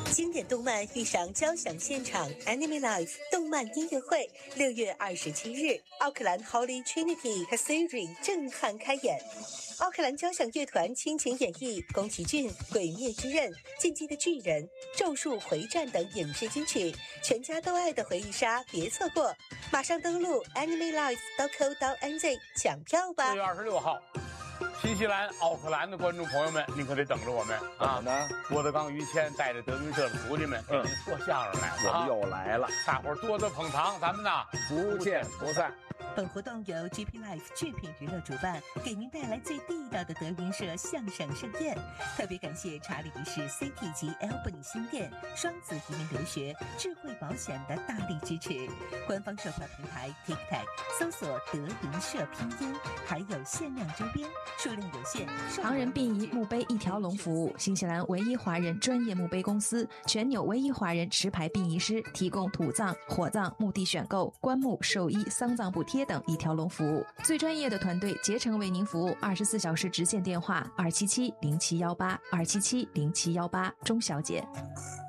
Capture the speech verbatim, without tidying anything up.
经典动漫遇上交响现场 Anime Live 动漫音乐会，六月二十七日，奥克兰 Holy Trinity Cathedral 震撼开演。奥克兰交响乐团倾情演绎宫崎骏《鬼灭之刃》、《进击的巨人》、《咒术回战》等影视金曲，全家都爱的回忆杀，别错过！马上登录 anime live dot co dot n z 抢票吧！ 四月二十六号。新西兰、奥克兰的观众朋友们，您可得等着我们啊！ 呢， 郭德纲、于谦带着德云社的徒弟们给您说相声来了， 我们又来了， 大伙儿多多捧场，咱们呢不见不散。 本活动由 G P Life 制品娱乐主办，给您带来最地道的德云社相声盛宴。特别感谢查理士 City 及 Albany 新店、双子移民留学、智慧保险的大力支持。官方售票平台 TikTok 搜索德云社拼音，还有限量周边，数量有限。 唐人殡仪墓碑一条龙服务，新西兰唯一华人专业墓碑公司，全纽唯一华人持牌殡仪师，提供土葬、火葬、墓地选购、棺木、寿衣、丧葬补贴等一条龙服务，最专业的团队竭诚为您服务，二十四小时直线电话二七七零七幺八二七七零七幺八，钟小姐。